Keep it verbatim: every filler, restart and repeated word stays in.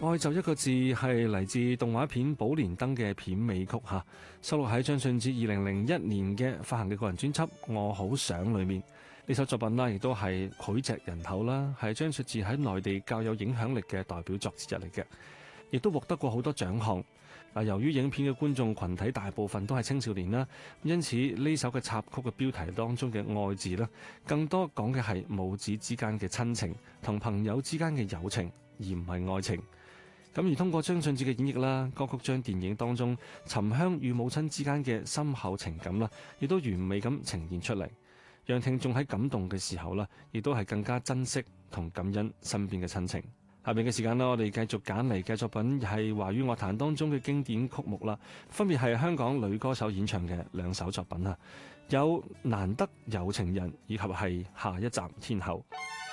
愛就一個字係嚟自動畫片《寶蓮燈》嘅片尾曲嚇，收錄喺張信哲二零零一年嘅發行嘅個人專輯《我好想》裏面。呢首作品啦，亦都係膾炙人口啦，係張信哲喺內地較有影響力嘅代表作之一嚟嘅，亦都獲得過好多獎項。嗱，由於影片嘅觀眾群體大部分都係青少年啦，因此呢首嘅插曲嘅標題當中嘅愛字呢，更多講嘅係母子之間嘅親情同朋友之間嘅友情，而唔係愛情。咁而通過張信哲嘅演繹啦，歌曲將電影當中沉香與母親之間嘅深厚情感啦，亦都完美咁呈現出嚟，讓聽眾喺感動嘅時候啦，亦都係更加珍惜同感恩身邊嘅親情。下面嘅時間啦，我哋繼續揀嚟嘅作品係華語樂壇當中嘅經典曲目啦，分別係香港女歌手演唱嘅兩首作品啊，有難得有情人以及係下一站天后。